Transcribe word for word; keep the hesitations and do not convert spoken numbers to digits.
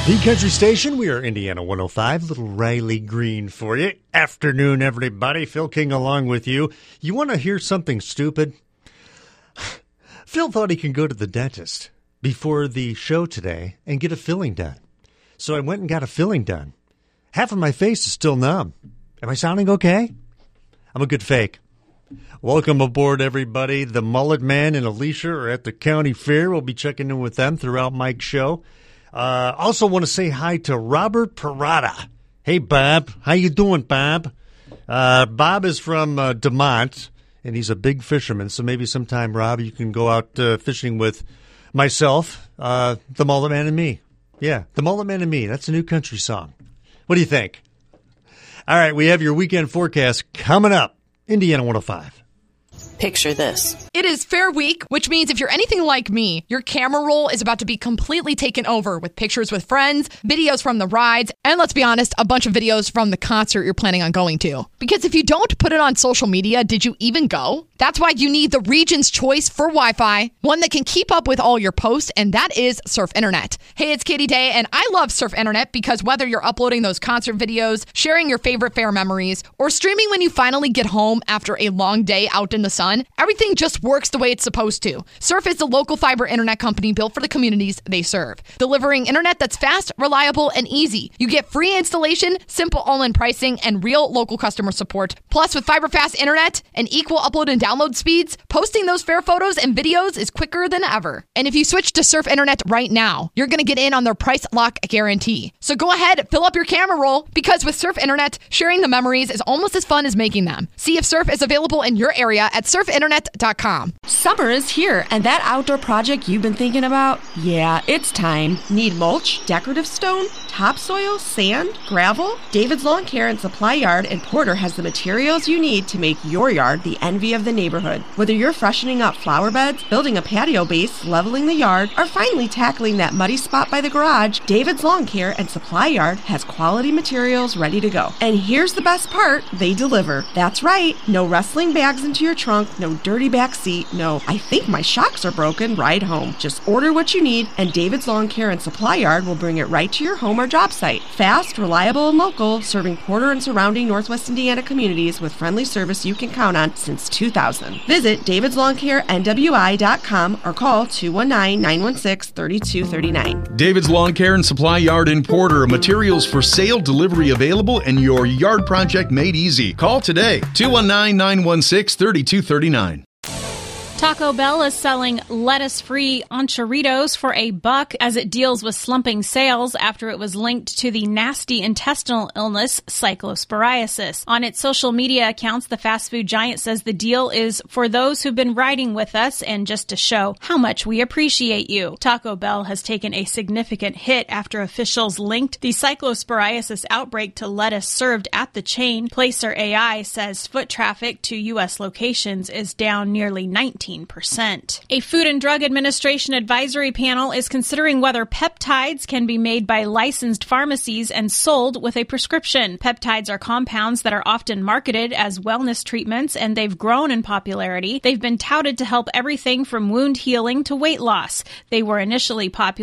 The Country Station, we are Indiana one oh five, little Riley Green for you. Afternoon, everybody. Phil King along with you. You want to hear something stupid? Phil thought he can go to the dentist before the show today and get a filling done. So I went and got a filling done. Half of my face is still numb. Am I sounding okay? I'm a good fake. Welcome aboard, everybody. The Mullet Man and Alicia are at the county fair. We'll be checking in with them throughout Mike's show. Uh, also want to say hi to Robert Parada. Hey, Bob. How you doing, Bob? Uh, Bob is from uh, DeMont, and he's a big fisherman. So maybe sometime, Rob, you can go out uh, fishing with myself, uh, the Mullet Man and me. Yeah, the Mullet Man and me. That's a new country song. What do you think? All right, we have your weekend forecast coming up. Indiana one oh five. Picture this. It is Fair Week, which means if you're anything like me, your camera roll is about to be completely taken over with pictures with friends, videos from the rides, and let's be honest, a bunch of videos from the concert you're planning on going to. Because if you don't put it on social media, did you even go? That's why you need the region's choice for Wi-Fi, one that can keep up with all your posts, and that is Surf Internet. Hey, it's Katie Day, and I love Surf Internet because whether you're uploading those concert videos, sharing your favorite fair memories, or streaming when you finally get home after a long day out in the sun, everything just works the way it's supposed to. Surf is the local fiber internet company built for the communities they serve, delivering internet that's fast, reliable, and easy. You get free installation, simple all-in pricing, and real local customer support. Plus, with fiber fast internet and equal upload and download speeds, posting those fair photos and videos is quicker than ever. And if you switch to Surf Internet right now, you're going to get in on their price lock guarantee. So go ahead, fill up your camera roll, because with Surf Internet, sharing the memories is almost as fun as making them. See if Surf is available in your area at surf internet dot com. Summer is here, and that outdoor project you've been thinking about? Yeah, it's time. Need mulch, decorative stone, topsoil, sand, gravel? David's Lawn Care and Supply Yard in Porter has the materials you need to make your yard the envy of the neighborhood. Whether you're freshening up flower beds, building a patio base, leveling the yard, or finally tackling that muddy spot by the garage, David's Lawn Care and Supply Yard has quality materials ready to go. And here's the best part, they deliver. That's right, no wrestling bags into your trunk, no dirty back seat, no, I think my shocks are broken, ride home. Just order what you need, and David's Lawn Care and Supply Yard will bring it right to your home or job site. Fast, reliable, and local, serving Porter and surrounding Northwest Indiana communities with friendly service you can count on since two thousand. Visit davids lawn care n w i dot com or call two one nine, nine one six, three two three nine. David's Lawn Care and Supply Yard in Porter. Materials for sale, delivery available, and your yard project made easy. Call today, two one nine, nine one six, three two three nine. Taco Bell is selling lettuce-free Enchiritos for a buck as it deals with slumping sales after it was linked to the nasty intestinal illness cyclosporiasis. On its social media accounts, the fast food giant says the deal is for those who've been riding with us and just to show how much we appreciate you. Taco Bell has taken a significant hit after officials linked the cyclosporiasis outbreak to lettuce served at the chain. Placer A I says foot traffic to U S locations is down nearly nineteen percent. A Food and Drug Administration advisory panel is considering whether peptides can be made by licensed pharmacies and sold with a prescription. Peptides are compounds that are often marketed as wellness treatments, and they've grown in popularity. They've been touted to help everything from wound healing to weight loss. They were initially popular